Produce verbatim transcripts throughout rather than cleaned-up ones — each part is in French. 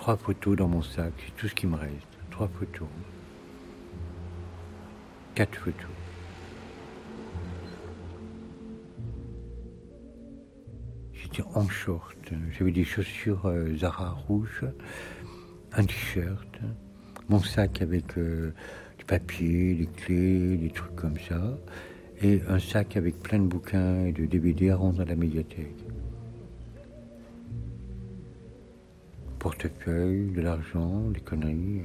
trois photos dans mon sac, c'est tout ce qui me reste. Trois photos. Quatre photos. J'étais en short. J'avais des chaussures euh, Zara rouges, un t-shirt, mon sac avec euh, du papier, des clés, des trucs comme ça, et un sac avec plein de bouquins et de D V D à rendre à la médiathèque. Portefeuille, de l'argent, des conneries.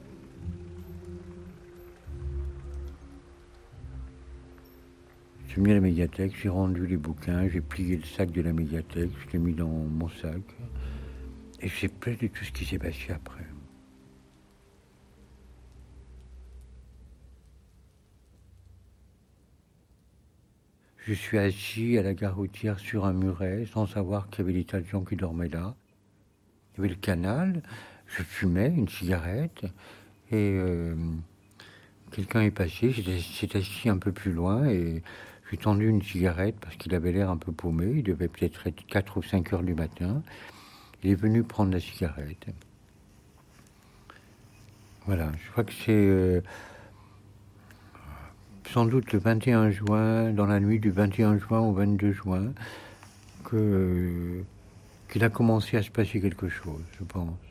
J'ai mis à la médiathèque, j'ai rendu les bouquins, j'ai plié le sac de la médiathèque, je l'ai mis dans mon sac. Et je sais pas de tout ce qui s'est passé après. Je suis assis à la gare routière sur un muret, sans savoir qu'il y avait des tas de gens qui dormaient là. Il y avait le canal, je fumais une cigarette, et euh, quelqu'un est passé, s'est assis un peu plus loin, et je lui ai tendu une cigarette parce qu'il avait l'air un peu paumé, il devait peut-être être quatre ou cinq heures du matin. Il est venu prendre la cigarette. Voilà, je crois que c'est euh, sans doute le vingt et un juin, dans la nuit du vingt et un juin au vingt-deux juin, que, euh, qu'il a commencé à se passer quelque chose, je pense.